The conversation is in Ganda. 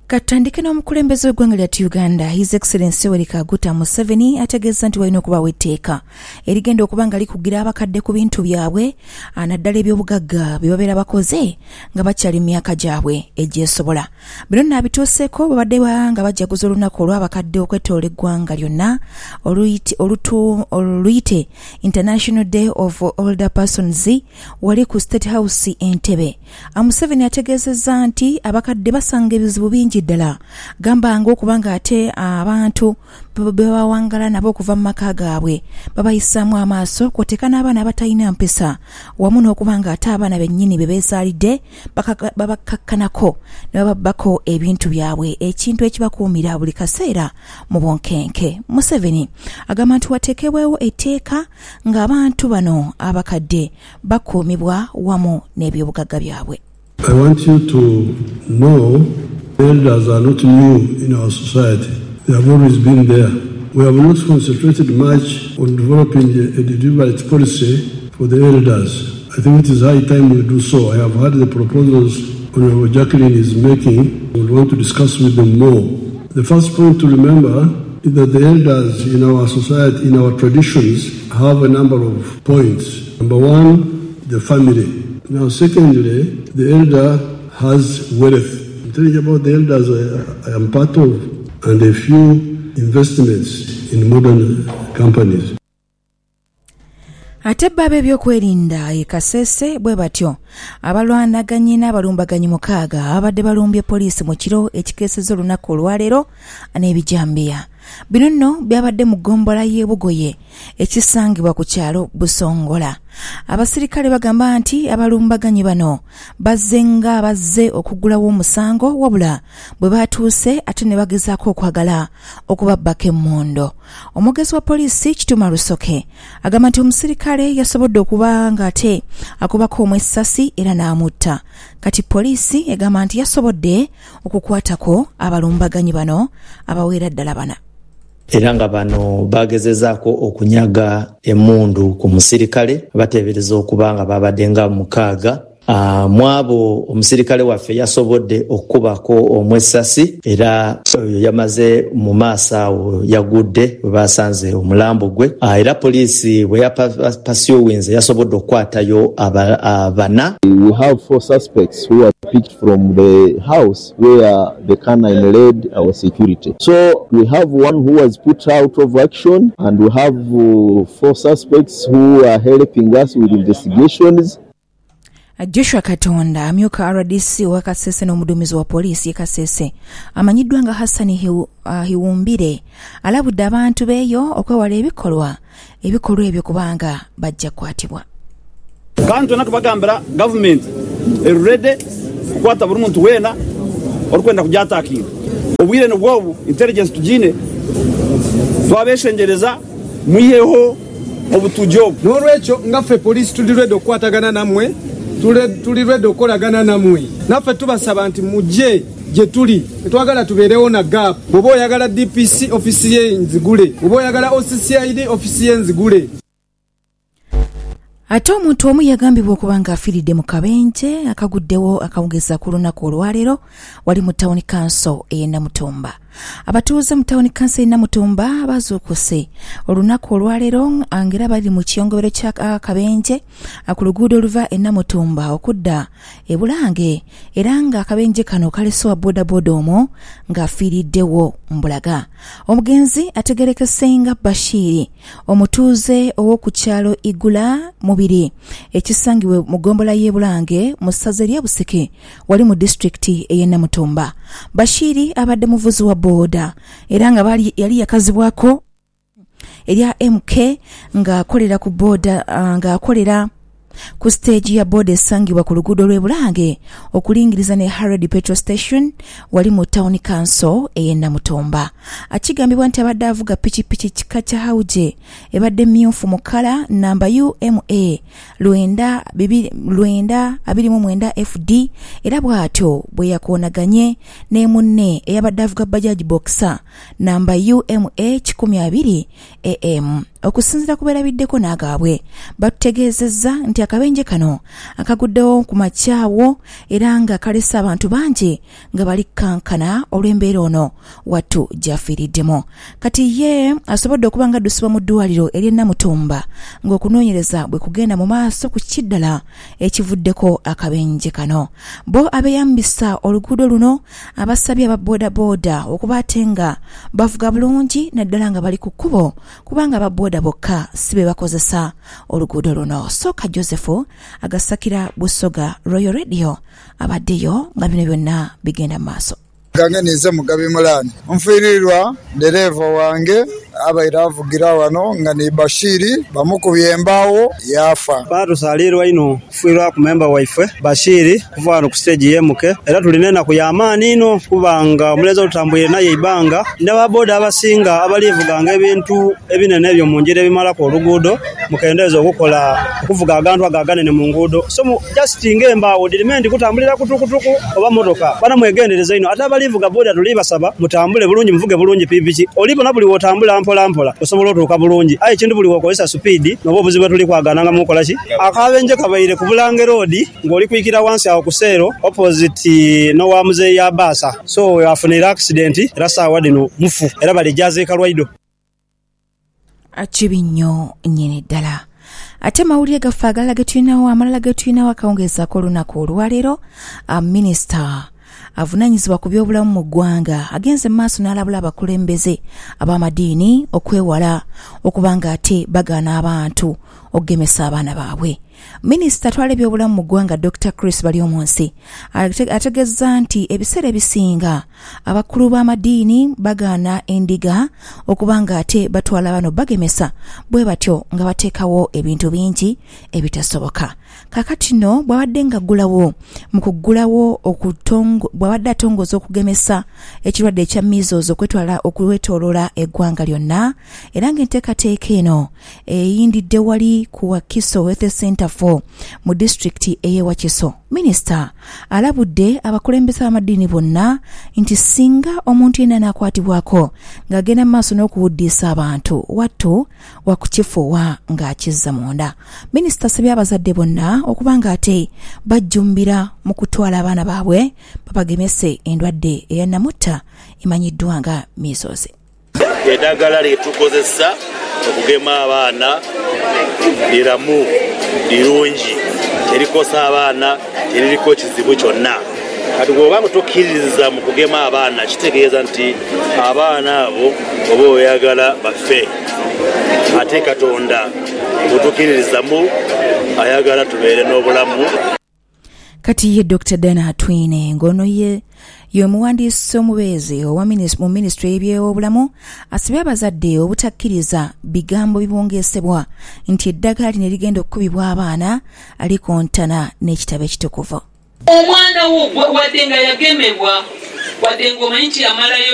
Katandike n'omukulembeze w'eggwanga lya Uganda, His Excellency Yoweri Kaguta Museveni ategeeza nti walina okubawo etteeka erigenda okuba nga likugira abakadde ku bintu byabwe naddala eby'obugagga bye babeera bakoze nga bakyali mu myaka gyabwe egyesobola. Bino nno abituuseeko babadde nga bajaguza olunaku olw'abakadde okwetooloola eggwanga lyonna oluyite International Day of Older Persons wali ku State House Entebbe. Museveni ategeezezza nti abakadde basanga ebizibu bingi ddala, gamba ng'okubanga ate abantu bebawangala nabo okuva mu maka gaabwe babayisaamu amaaso kwoteka n'abaana abatalina mpisa wamu n'okubanga ate abaana bennyini be beezaalidde babakakkanako ne bababbako ebintu byabwe, ekintu ekibakuumira buli kaseera mu bonkenke. Museveni agamba nti wateekebwewo etteeka ng'abantu bano abakadde bakuumibwa wamu n'ebyobugagga byabwe. I want you to know elders are not new in our society. They have always been there. We have not concentrated much on developing a deliberate policy for the elders. I think it is high time we do so. I have heard the proposals Honorable Jacqueline is making. We want to discuss with them more. The first point to remember is that the elders in our society, in our traditions, have a number of points. Number one, the family. Now, secondly, the elder has wealth. I'm telling you about the elders I am part of and a few investments in modern companies. Ate baba ebyokwerinda Kasese bwe batyo abalwanaganye n'abalumbaganyi 6 abadde balumbye poliisi mu kiro ekikeeseza olunaku olwaleero n'ebijambiya. Bino nno byabadde mu ggombola y'e ekisangibwa ku kyalo Busongola. Abasirikale bagamba nti abalumbaganyi bano bazze okugulawo omusango wabula bwe batuuse ate ne bagezaako okwagala okubabbako emmondo. Omugezi wa poliisi Kituma Lusoke agamba nti omusirikale yasobodde okuba nga ate akubako omwessasi era n'amutta. Kati poliisi egamba nti yasobodde okukwatako abalumbaganyi bano abaweera ddala bana. Era nga bano bagezezaako okunyaga emmundu ku musirikale bateebereza okuba nga babadde nga 6. Mwabo omusirikale waffe yasobodde okukubako omwessasi era yamaze mu maaso awo yagudde basanze omulambo gwe. Era poliisi bwe yapasiowinze yasobodde okukwatayo abana. We have 4 suspects who were picked from the house where the canine led our security. So we have one who was put out of action and we have 4 suspects who are helping us with investigations. Joshua Katonda amyuka RDC wa Kasese n'omuduumizi wa poliisi Kasese amanyiddwa nga Hassan Hiwumbire alabudde abantu beeyo okwewala ebikolwa ebyo kubanga bajja kwatibwa. Kantu nakubagambira government erudde kukwata buli muntu weena orikwenda kujatakinga obwire nobwo intelligence tugine twabeshengereza muyeho obutujo n'olwekyo ngaffe poliisi tulirwedde okukwatagana namwe tulirwedde okukolagana namwe naffe tubasaba nti mujje gye tuli twagala tubeerewo na gap. Bw'oba oyagala DPC ofisi ye nzigule, bw'oba oyagala OCCID ofisi ye nzigule. Ate omuntu omu yagambibwa okuba nga afiiridde mu kabenje akaguddewo akawungeza ku lunaku olwaleero wali mu Town Council ey'e Namutumba. Abatuuze mu Town Council y'e Namutumba bazuukuse olunaku olwaleero ngera bali mu kiyongobero kya kabenje ku luguudo oluva e Namutumba okudda e Bulange era nga akabenje kano kaleswa bodaboda omwo ng'afiiriddewo Mbulaga. Omugenzi ategerekesenga Bashiri omutuuze ow'oku kyalo Igula mubiri ekisangibwe mu ggombola y'e Bulange mu ssaza lya Buseke wali mu disitulikiti ey'e Namutumba. Bashiri abadde muvuzi wa boda era nga yali yakazibwako erya MK ng'akolera ku boda ng'akolera ku stage ya boda esangibwa ku luguudo lw'e Bulange okulingiriza ne Harrods Petrol Station wali mu Town Council ey'e Namutumba. Akigambibwa nti abadde avuga pikipiki kika kya Hauje ebadde mmyufu mu kkala namba UMA 929 FD era bw'atyo bwe yakoonaganye ne munne eyabadde avuga Bajaj Boxer namba UMA 120 AM. okusinziira ku beerabiddeko n'agaabwe batutegeezezza nti akabenje kano akaguddewo ku makyawo era nga kalese abantu bangi nga bali kankana olw'embeera ono wattu gy'afiiriddemu. Kati ye asobodde okuba nga addusibwa mu ddwaliro ery'e Namutumba ng'okunoonyereza bwe kugenda mu maaso ku kiddala ekivuddeko akabenje kano. Bo abeeyambisa oluguudo luno abasabye aba boodabooda okuba ate nga bavuga bulungi naddala nga bali ku kkubo kubanga aba booda bokka si be bakozesa oluguudo luno. Sooka Joseph agasakira Busoga Royal Radio abaddeyo nga bino byonna bigenda mu maaso. Gange nize Mugabi Mulani nfiirirwa dereva wange abaira avugira wano nga ni Bashiri bamukubye embaawo yafa. Batusalirwa ino kufiirwa ku memba waife Bashiri kuva wano ku stage yemuke era tulinena ku yamaani ino kubanga omulezi otutambwire naye ibanga n'ababoda abasinga abalivuganga ebintu ebinene ebyo mu njira ebimalako oluguudo mukendeeza okuvuga agantu agaganene mu nguudo so just ng'embaawo dirimendi kutambulira kutukutuku oba motoka bana mwegendereza ino ate abalivuga boda tulibasaba mutambule bulungi muvuge bulungi pipiki olipo na buli wotambula mpola osobola otuuka bulungi ayi kintu buli wakozesa speed nobo obuzibu tuli kwagananga mu kola ki akabenje kabaire ku Bulange road ng'oli kuyikira wansi awo ku Sero opposite no wa muzeeyi ya basa so yafunira accident era saawa dino mufu era balijaze kalwaido akibinyo nyine ddala. Ate mawulire gaffe agalala amalala ge tulinawo akawungezaako olunaku olwaleero minisita avunanyizibwa ku by'obulamu mu ggwanga agenze maaso n'alabula abakulembeze ab'amadiini okwewala okubanga ate bagaana abantu okugemesa abaana baabwe. Minisita atwala ebyobulamu mu ggwanga Dr. Chris Balyomunsi ategeeza nti ebiseera ebisinga abakulu b'amadiini bagaana endiga okubanga ate batwala bano bagemesa bwe batyo nga bateekawo ebintu bingi ebitasoboka. Kakati no bwabadde nga ggulawo mu kuggulawo bwabadde atongoza okugemesa ekirwadde ekya measles okwetoloola eggwanga lyonna era ng'enteekateeka eno eyindidde wali ku Wakiso Health Center mu disitulikiti ey'e Wakiso. Minisita alabudde abakulembeze b'amadiini bonna nti singa omuntu yenna n'akwatibwako ng'agenda mu maaso n'okuwuddisa abantu wattu wakukifuuwa ng'akizza munda. Minisita asabye abazadde bonna okuba nga ate bajjumbira mu kutwala abaana baabwe babagemese endwadde eya namutta emanyiddwa nga measles. Eddagala lyetukozesa okugema abaana liramu lirungi terikosa abaana teririko kizibu kyonna. Kati bw'obanga tokkiririza mu kugema abaana kitegeeza nti abaana abo oba oyagala bafe ate Katonda butukiririzamu ayagala tubeere n'obulamu. Kati ye Dr. Dana Twine ngono ye y'omuwandiisi omubeezi mu minisitule y'ebyobulamu asabye abazadde obutakkiriza bigambo bibongeesebwa nti eddagala lino ligenda okukubibwa abaana alikontana n'ekitabo ekitukuvu. Omwana wo wadde nga yagemebwa wadde ng'omanyi nti amalayo